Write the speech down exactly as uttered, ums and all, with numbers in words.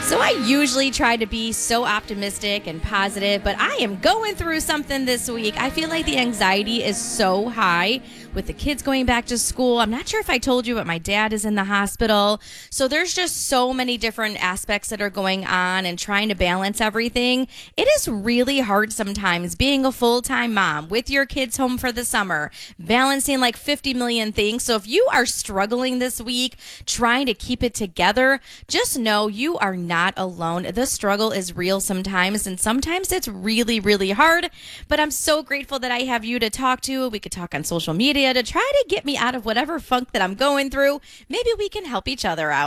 So I usually try to be so optimistic and positive, but I am going through something this week. I feel like the anxiety is so high with the kids going back to school. I'm not sure if I told you, but my dad is in the hospital. So there's just so many different aspects that are going on and trying to balance everything. It is really hard sometimes being a full-time mom with your kids home for the summer, balancing like fifty million things. So if you are struggling this week, trying to keep it together, just know you are not alone. The struggle is real sometimes, and sometimes it's really, really hard. But I'm so grateful that I have you to talk to. We could talk on social media to try to get me out of whatever funk that I'm going through. Maybe we can help each other out.